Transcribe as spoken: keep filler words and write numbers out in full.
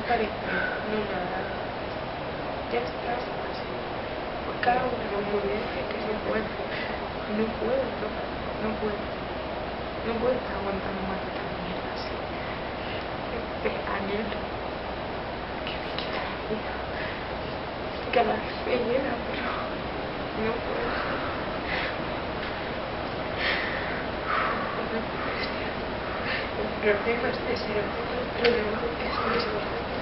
parecido, no nada. Ya estás así. Pues cada uno lo puede decir que se puede. No puedo, no, no puedo. No puedo estar aguantando más esta mierda así. Este aliento que me quita la vida. Que a la vez me llena, pero no puedo. Los problemas de ser otro, problemas de ser